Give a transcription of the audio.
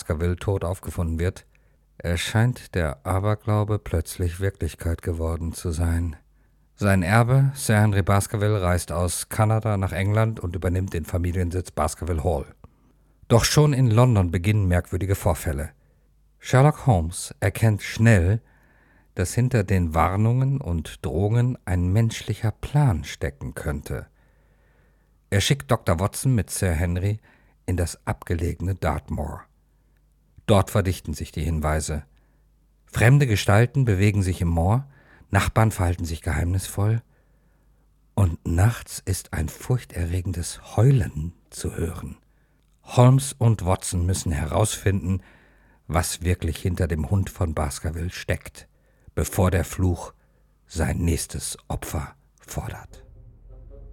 Baskerville tot aufgefunden wird, erscheint der Aberglaube plötzlich Wirklichkeit geworden zu sein. Sein Erbe, Sir Henry Baskerville, reist aus Kanada nach England und übernimmt den Familiensitz Baskerville Hall. Doch schon in London beginnen merkwürdige Vorfälle. Sherlock Holmes erkennt schnell, dass hinter den Warnungen und Drohungen ein menschlicher Plan stecken könnte. Er schickt Dr. Watson mit Sir Henry in das abgelegene Dartmoor. Dort verdichten sich die Hinweise. Fremde Gestalten bewegen sich im Moor, Nachbarn verhalten sich geheimnisvoll und nachts ist ein furchterregendes Heulen zu hören. Holmes und Watson müssen herausfinden, was wirklich hinter dem Hund von Baskerville steckt, bevor der Fluch sein nächstes Opfer fordert.